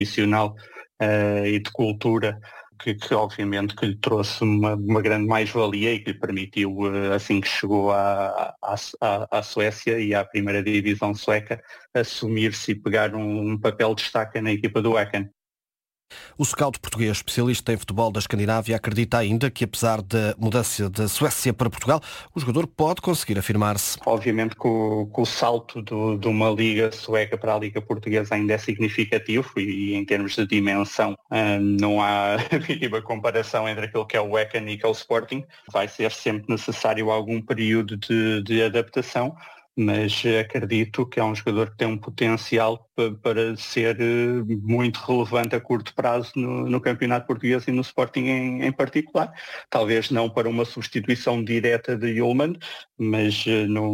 tradicional e de cultura, que obviamente que lhe trouxe uma grande mais-valia e que lhe permitiu, assim que chegou à Suécia e à primeira divisão sueca, assumir-se e pegar um papel de destaque na equipa do Häcken. O scout português especialista em futebol da Escandinávia acredita ainda que, apesar da mudança da Suécia para Portugal, o jogador pode conseguir afirmar-se. Obviamente que o salto de uma liga sueca para a liga portuguesa ainda é significativo e em termos de dimensão não há a mínima comparação entre aquilo que é o Häcken e que é o Sporting. Vai ser sempre necessário algum período de adaptação, mas acredito que é um jogador que tem um potencial para ser muito relevante a curto prazo no campeonato português e no Sporting em particular. Talvez não para uma substituição direta de Hjulmand, mas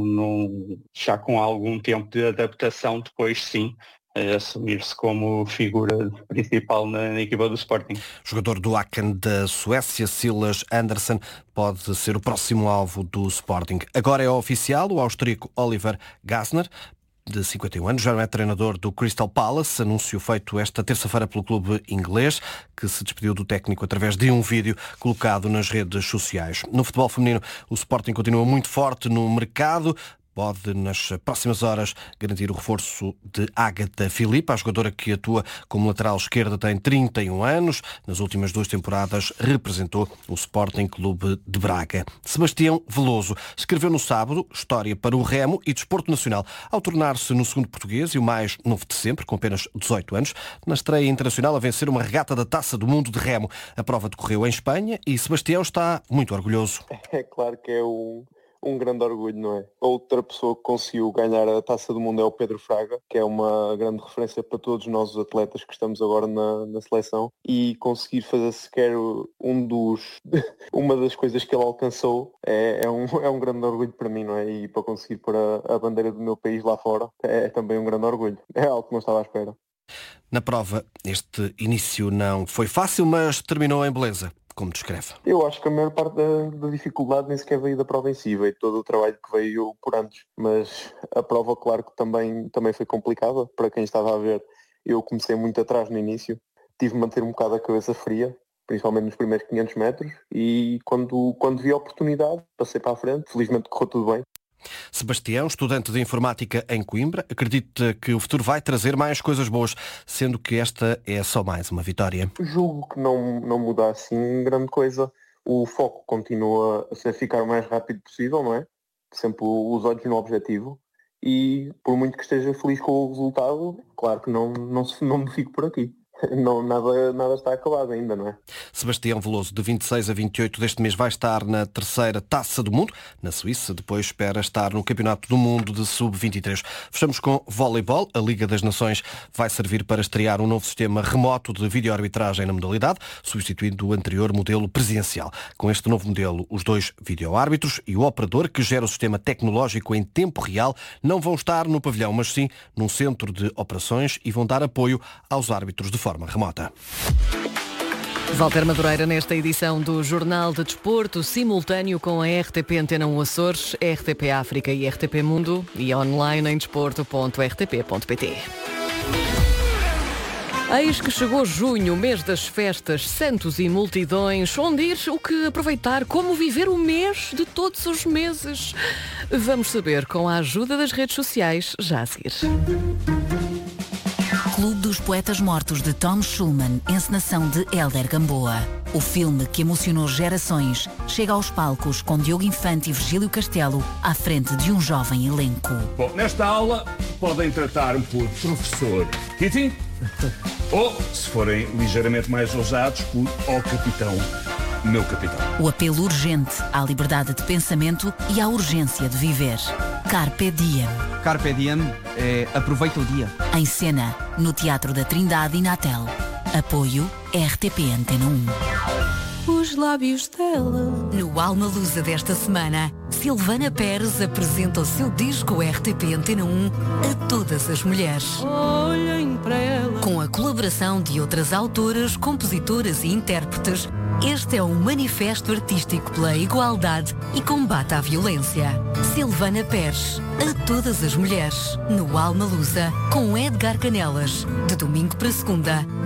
já com algum tempo de adaptação, depois sim, assumir-se como figura principal na equipa do Sporting. O jogador do Häcken da Suécia, Silas Andersson, pode ser o próximo alvo do Sporting. Agora é oficial, o austríaco Oliver Glasner, de 51 anos, já não é treinador do Crystal Palace, anúncio feito esta terça-feira pelo clube inglês, que se despediu do técnico através de um vídeo colocado nas redes sociais. No futebol feminino, o Sporting continua muito forte no mercado. Pode, nas próximas horas, garantir o reforço de Ágata Filipe. A jogadora que atua como lateral esquerda tem 31 anos. Nas últimas 2 temporadas representou o Sporting Clube de Braga. Sebastião Veloso escreveu no sábado História para o Remo e Desporto Nacional, ao tornar-se no segundo português e o mais novo de sempre, com apenas 18 anos, na estreia internacional a vencer uma regata da Taça do Mundo de Remo. A prova decorreu em Espanha e Sebastião está muito orgulhoso. É claro que é um grande orgulho, não é? Outra pessoa que conseguiu ganhar a Taça do Mundo é o Pedro Fraga, que é uma grande referência para todos nós os atletas que estamos agora na seleção, e conseguir fazer sequer uma das coisas que ele alcançou é um grande orgulho para mim, não é? E para conseguir pôr a bandeira do meu país lá fora é também um grande orgulho. É algo que não estava à espera. Na prova, este início não foi fácil, mas terminou em beleza. Como descreve? Eu acho que a maior parte da dificuldade nem sequer veio da prova em si, veio todo o trabalho que veio por antes. Mas a prova, claro que também foi complicada. Para quem estava a ver, eu comecei muito atrás no início. Tive de manter um bocado a cabeça fria, principalmente nos primeiros 500 metros. E quando vi a oportunidade, passei para a frente. Felizmente correu tudo bem. Sebastião, estudante de informática em Coimbra, acredita que o futuro vai trazer mais coisas boas, sendo que esta é só mais uma vitória. Julgo que não muda assim grande coisa. O foco continua a ser ficar o mais rápido possível, não é? Sempre os olhos no objetivo. E por muito que esteja feliz com o resultado, claro que não me fico por aqui. Não, nada está acabado ainda, não é? Sebastião Veloso, de 26 a 28 deste mês, vai estar na terceira Taça do Mundo, na Suíça. Depois espera estar no Campeonato do Mundo de Sub-23. Fechamos com voleibol. A Liga das Nações vai servir para estrear um novo sistema remoto de videoarbitragem na modalidade, substituindo o anterior modelo presencial. Com este novo modelo, os 2 videoárbitros e o operador, que gera o sistema tecnológico em tempo real, não vão estar no pavilhão, mas sim num centro de operações e vão dar apoio aos árbitros de forma remota. Walter Madureira nesta edição do Jornal de Desporto, simultâneo com a RTP Antena 1 Açores, RTP África e RTP Mundo e online em desporto.rtp.pt. Eis que chegou junho, mês das festas, santos e multidões. Onde ir, o que aproveitar, como viver o mês de todos os meses. Vamos saber com a ajuda das redes sociais, já a seguir. Clube dos Poetas Mortos de Tom Schulman, encenação de Hélder Gamboa. O filme que emocionou gerações chega aos palcos com Diogo Infante e Virgílio Castelo à frente de um jovem elenco. Bom, nesta aula podem tratar-me por professor Kitty ou, se forem ligeiramente mais ousados, por Capitão, meu capitão. O apelo urgente à liberdade de pensamento e à urgência de viver. Carpe Diem. Carpe Diem é aproveita o dia. Em cena, no Teatro da Trindade e Natel. Apoio RTP Antena 1. Os lábios dela. No Alma Lusa desta semana, Silvana Pérez apresenta o seu disco RTP Antena 1 a todas as mulheres. Olhem para ela. Com a colaboração de outras autoras, compositoras e intérpretes, Este é um manifesto artístico pela igualdade e combate à violência. Silvana Pérez, a todas as mulheres, no Alma Lusa, com Edgar Canelas, de domingo para segunda,